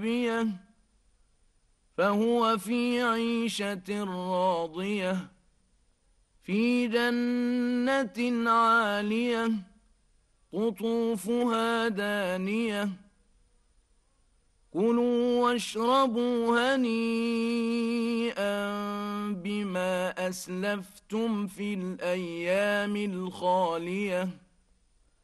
فهو في عيشة راضية في جنة عالية قطوفها دانية كلوا واشربوا هنيئا بما أسلفتم في الأيام الخالية